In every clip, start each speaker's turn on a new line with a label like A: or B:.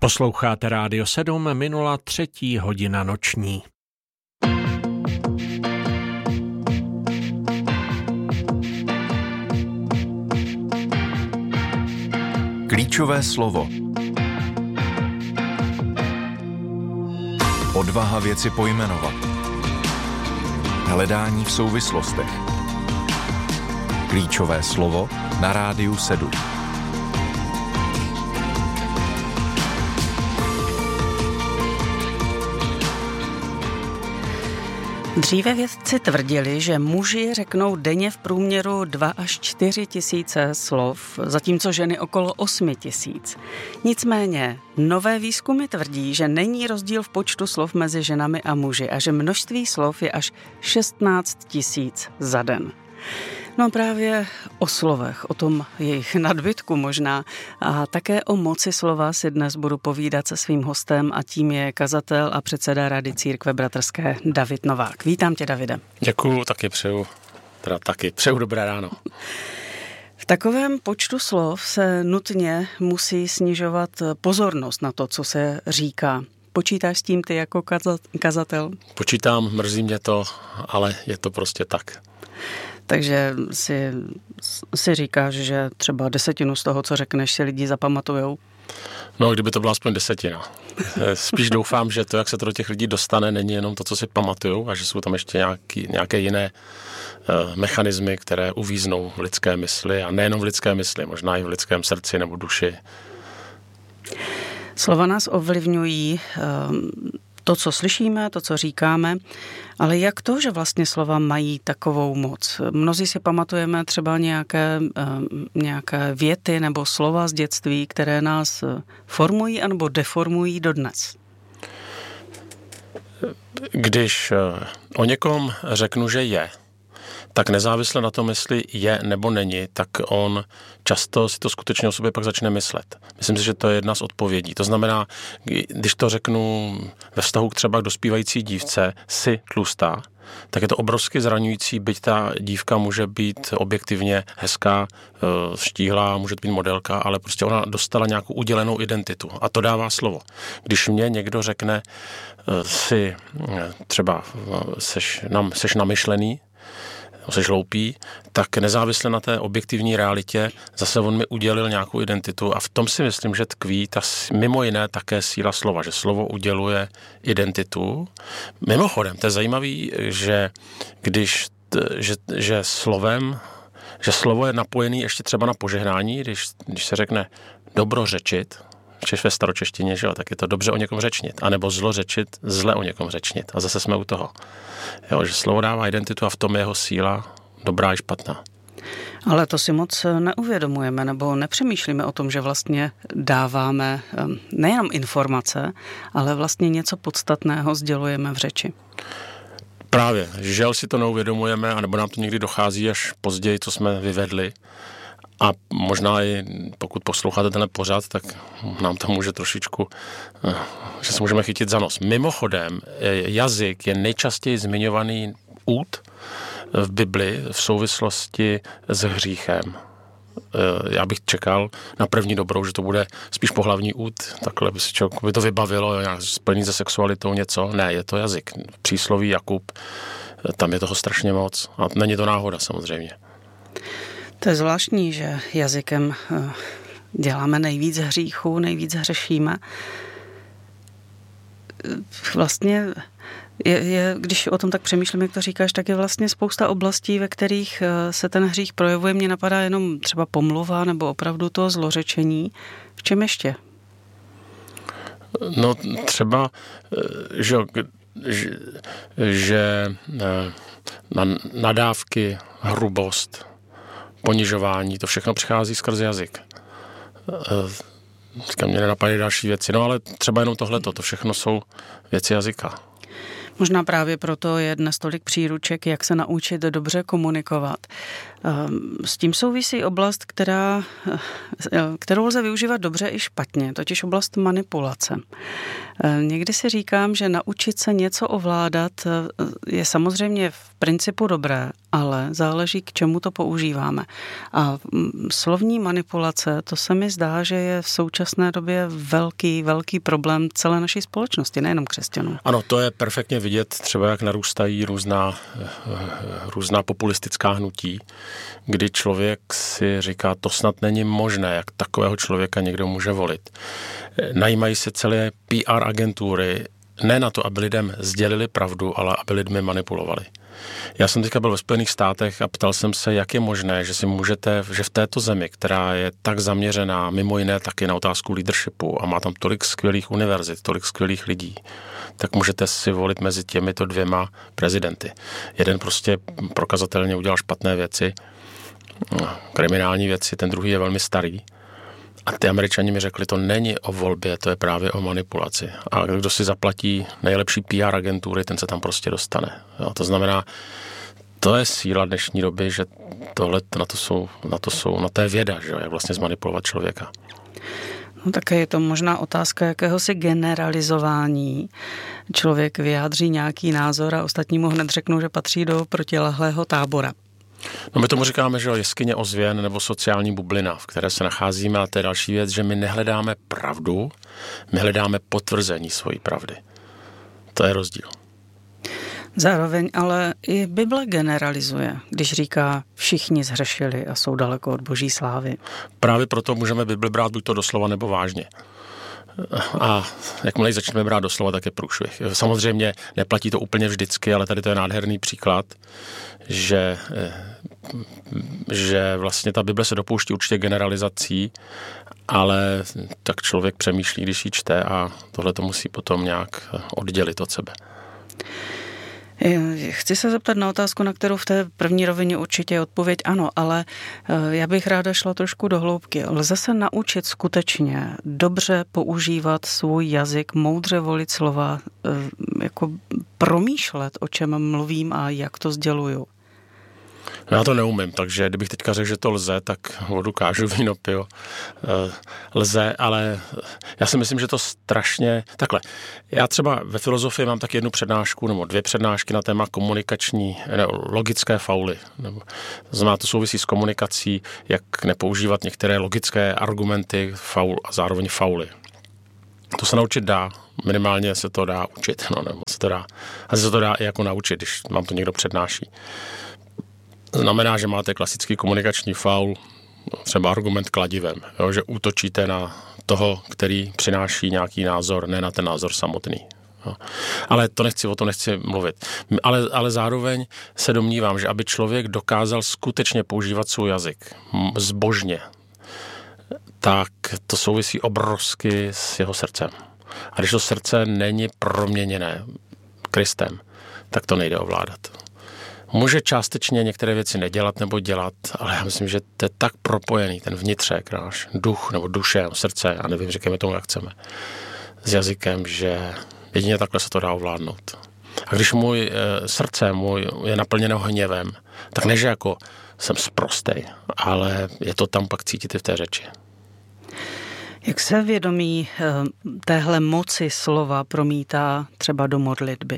A: Posloucháte Rádio 7, minula 3. hodina noční.
B: Klíčové slovo. Odvaha věci pojmenovat. Hledání v souvislostech. Klíčové slovo na Rádiu 7.
C: Dříve vědci tvrdili, že muži řeknou denně v průměru 2 až 4 tisíce slov, zatímco ženy okolo 8 tisíc. Nicméně nové výzkumy tvrdí, že není rozdíl v počtu slov mezi ženami a muži a že množství slov je až 16 tisíc za den. No právě o slovech, o tom jejich nadbytku možná a také o moci slova si dnes budu povídat se svým hostem a tím je kazatel a předseda Rady Církve bratrské David Novák. Vítám tě, Davide.
D: Děkuju, taky přeju dobré ráno.
C: V takovém počtu slov se nutně musí snižovat pozornost na to, co se říká. Počítáš s tím ty jako kazatel?
D: Počítám, mrzí mě to, ale je to prostě tak.
C: Takže si říkáš, že třeba 10% z toho, co řekneš, si lidi zapamatujou?
D: No, kdyby to byla aspoň 10%. Spíš doufám, že to, jak se to do těch lidí dostane, není jenom to, co si pamatujou a že jsou tam ještě nějaké jiné mechanismy, které uvíznou v lidské mysli a nejenom v lidské mysli, možná i v lidském srdci nebo duši.
C: Slova nás ovlivňují, to, co slyšíme, to, co říkáme, ale jak to, že vlastně slova mají takovou moc? Mnozí si pamatujeme třeba nějaké věty nebo slova z dětství, které nás formují anebo deformují dodnes.
D: Když o někom řeknu, že je, tak nezávisle na tom, jestli je nebo není, tak on často si to skutečně o sobě pak začne myslet. Myslím si, že to je jedna z odpovědí. To znamená, když to řeknu ve vztahu třeba k dospívající dívce, si tlustá, tak je to obrovsky zraňující, byť ta dívka může být objektivně hezká, štíhlá, může být modelka, ale prostě ona dostala nějakou udělenou identitu a to dává slovo. Když mě někdo řekne si třeba seš namyšlený, jsi hloupý, tak nezávisle na té objektivní realitě zase on mi udělil nějakou identitu a v tom si myslím, že tkví ta mimo jiné také síla slova, že slovo uděluje identitu. Mimochodem, to je zajímavý, že že slovo je napojený ještě třeba na požehnání, když se řekne dobrořečit, ve staročeštině, že jo, tak je to dobře o někom řečnit, anebo zlořečit, zle o někom řečnit. A zase jsme u toho. Jo, že slovo dává identitu a v tom je jeho síla dobrá i špatná.
C: Ale to si moc neuvědomujeme, nebo nepřemýšlíme o tom, že vlastně dáváme nejenom informace, ale vlastně něco podstatného sdělujeme v řeči.
D: Právě, žel si to neuvědomujeme, anebo nám to někdy dochází až později, co jsme vyvedli. A možná i pokud posloucháte tenhle pořad, tak nám to může trošičku, že se můžeme chytit za nos. Mimochodem, jazyk je nejčastěji zmiňovaný úd v Bibli v souvislosti s hříchem. Já bych čekal na první dobrou, že to bude spíš pohlavní úd, takhle by to vybavilo, nějak spojený se sexualitou něco. Ne, je to jazyk. Přísloví Jakub, tam je toho strašně moc. A není to náhoda samozřejmě.
C: To je zvláštní, že jazykem děláme nejvíc hříchů, nejvíc hřešíme. Vlastně, když o tom tak přemýšlím, jak to říkáš, tak je vlastně spousta oblastí, ve kterých se ten hřích projevuje. Mně napadá jenom třeba pomluva nebo opravdu to zlořečení. V čem ještě?
D: No třeba, že nadávky, hrubost, ponižování, to všechno přichází skrze jazyk. Mě nenapadají další věci, no ale třeba jenom tohleto, to všechno jsou věci jazyka.
C: Možná právě proto je dnes tolik příruček, jak se naučit dobře komunikovat. S tím souvisí oblast, kterou lze využívat dobře i špatně, totiž oblast manipulace. Někdy si říkám, že naučit se něco ovládat je samozřejmě v principu dobré, ale záleží, k čemu to používáme. A slovní manipulace, to se mi zdá, že je v současné době velký problém celé naší společnosti, nejenom křesťanů.
D: Ano, to je perfektně vidět, třeba jak narůstají různá populistická hnutí, kdy člověk si říká, to snad není možné, jak takového člověka někdo může volit. Najímají se celé PR agentury, ne na to, aby lidem sdělili pravdu, ale aby lidmi manipulovali. Já jsem teďka byl ve Spojených státech a ptal jsem se, jak je možné, že že v této zemi, která je tak zaměřená mimo jiné taky na otázku leadershipu a má tam tolik skvělých univerzit, tolik skvělých lidí, tak můžete si volit mezi těmito dvěma prezidenty. Jeden prostě prokazatelně udělal špatné věci, kriminální věci, ten druhý je velmi starý. A ty Američani mi řekli, to není o volbě, to je právě o manipulaci. A kdo si zaplatí nejlepší PR agentury, ten se tam prostě dostane. Jo, to znamená, to je síla dnešní doby, že tohle, na to je věda, že jo, jak vlastně zmanipulovat člověka.
C: No také je to možná otázka jakéhosi generalizování. Člověk vyjádří nějaký názor a ostatní mu hned řeknou, že patří do protilehlého tábora.
D: No my tomu říkáme, že jeskyně ozvěn nebo sociální bublina, v které se nacházíme, a to je další věc, že my nehledáme pravdu, my hledáme potvrzení svojí pravdy. To je rozdíl.
C: Zároveň ale i Bible generalizuje, když říká, všichni zhřešili a jsou daleko od boží slávy.
D: Právě proto můžeme Bibli brát buď to doslova nebo vážně. A jakmile ji začneme brát doslova, tak je průšvih. Samozřejmě neplatí to úplně vždycky, ale tady to je nádherný příklad, že vlastně ta Bible se dopouští určitě generalizací, ale tak člověk přemýšlí, když ji čte, a tohle to musí potom nějak oddělit od sebe.
C: Chci se zeptat na otázku, na kterou v té první rovině určitě je odpověď ano, ale já bych ráda šla trošku do hloubky. Lze se naučit skutečně dobře používat svůj jazyk, moudře volit slova, jako promýšlet, o čem mluvím a jak to sděluju?
D: Já to neumím, takže kdybych teďka řekl, že to lze, tak vodu kážu, víno piju. Lze, ale já si myslím, že to strašně... Takhle, já třeba ve filozofii mám tak jednu přednášku, nebo 2 přednášky na téma logické fauly. To znamená, to souvisí s komunikací, jak nepoužívat některé logické argumenty, faul a zároveň fauly. To se naučit dá, minimálně se to dá učit, nebo se to dá. A se to dá i jako naučit, když vám to někdo přednáší. Znamená, že máte klasický komunikační faul, třeba argument kladivem, jo, že útočíte na toho, který přináší nějaký názor, ne na ten názor samotný. Jo. Ale o tom nechci mluvit. Ale zároveň se domnívám, že aby člověk dokázal skutečně používat svůj jazyk zbožně, tak to souvisí obrovsky s jeho srdcem. A když to srdce není proměněné Kristem, tak to nejde ovládat. Může částečně některé věci nedělat nebo dělat, ale já myslím, že to je tak propojený, ten vnitřek, náš duch nebo duše, srdce, a nevím, říkáme tomu, jak chceme, s jazykem, že jedině takhle se to dá ovládnout. A když můj srdce je naplněno hněvem, tak než jako jsem sprostej, ale je to tam pak cítit i v té řeči.
C: Jak se vědomí téhle moci slova promítá třeba do modlitby?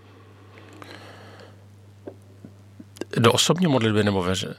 D: Do osobní modlitby nebo veře?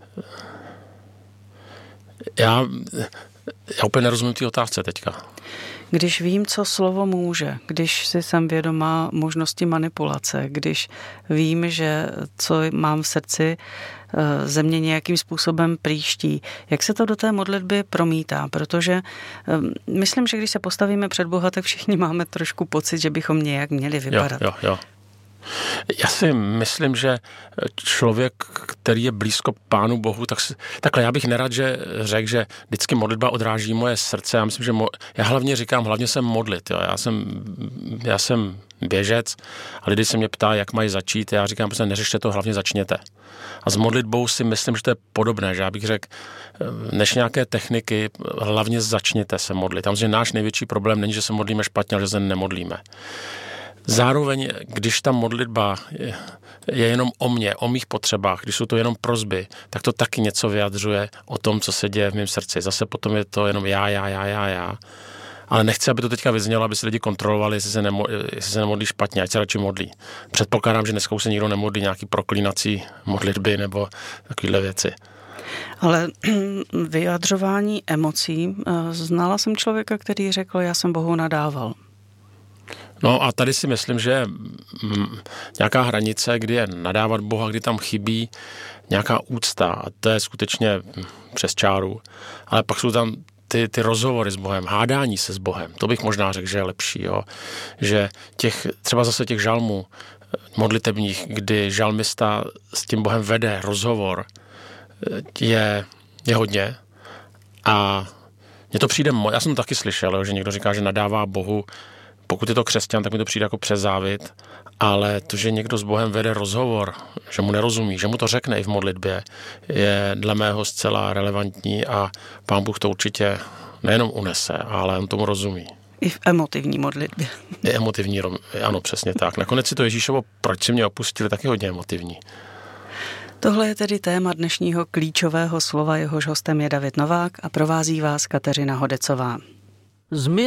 D: Já úplně nerozumím té otázce teďka.
C: Když vím, co slovo může, když si jsem vědomá možnosti manipulace, když vím, že co mám v srdci, ze mě nějakým způsobem prýští, jak se to do té modlitby promítá, protože myslím, že když se postavíme před Boha, tak všichni máme trošku pocit, že bychom nějak měli vypadat.
D: Jo. Já si myslím, že člověk, který je blízko Pánu Bohu, takhle já bych nerad, že řekl, že vždycky modlitba odráží moje srdce. Já myslím, že já hlavně jsem modlit. Jo. Já jsem běžec a lidi se mě ptá, jak mají začít. Já říkám, prostě neřešte to, hlavně začněte. A s modlitbou si myslím, že to je podobné, že já bych řekl, než nějaké techniky, hlavně začněte se modlit. Tam, že náš největší problém není, že se modlíme špatně, ale že se nemodlíme. Zároveň, když ta modlitba je jenom o mně, o mých potřebách, když jsou to jenom prosby, tak to taky něco vyjadřuje o tom, co se děje v mém srdci. Zase potom je to jenom já. Ale nechci, aby to teďka vyznělo, aby se lidi kontrolovali, jestli se nemodlí špatně, ať se radši modlí. Předpokládám, že dneska už se nikdo nemodlí nějaký proklínací modlitby nebo takovéhle věci.
C: Ale vyjadřování emocí, znala jsem člověka, který řekl, já jsem Bohu nadával.
D: No a tady si myslím, že nějaká hranice, kdy je nadávat Boha, kdy tam chybí nějaká úcta a to je skutečně přes čáru. Ale pak jsou tam ty rozhovory s Bohem, hádání se s Bohem, to bych možná řekl, že je lepší, jo? Že třeba zase těch žalmů modlitebních, kdy žalmista s tím Bohem vede rozhovor, je hodně a mně to přijde, já jsem to taky slyšel, jo, že někdo říká, že nadává Bohu, pokud je to křesťan, tak mi to přijde jako přes závist, ale to, že někdo s Bohem vede rozhovor, že mu nerozumí, že mu to řekne i v modlitbě, je dle mého zcela relevantní a Pán Bůh to určitě nejenom unese, ale on tomu rozumí.
C: I v emotivní modlitbě.
D: Je emotivní, ano, přesně tak. Nakonec si to Ježíšovo, proč si mě opustili, taky hodně emotivní.
C: Tohle je tedy téma dnešního klíčového slova, jehož hostem je David Novák a provází vás Kateřina Hodecová.